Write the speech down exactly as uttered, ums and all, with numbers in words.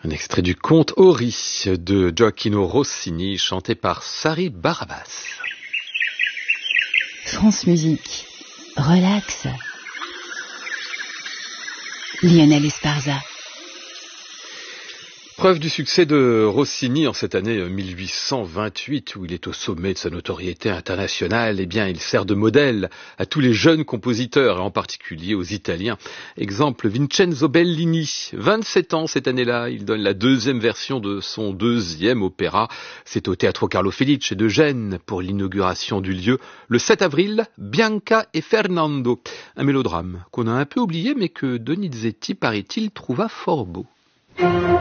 Un extrait du conte Ori de Gioacchino Rossini, chanté par Sari Barabas. France Musique, relax. Lionel Esparza. Preuve du succès de Rossini en cette année mille huit cent vingt-huit, où il est au sommet de sa notoriété internationale, eh bien, il sert de modèle à tous les jeunes compositeurs, et en particulier aux Italiens. Exemple, Vincenzo Bellini, vingt-sept ans cette année-là, il donne la deuxième version de son deuxième opéra. C'est au Teatro Carlo Felice de Gênes pour l'inauguration du lieu, le sept avril, Bianca et Fernando. Un mélodrame qu'on a un peu oublié, mais que Donizetti, paraît-il, trouva fort beau.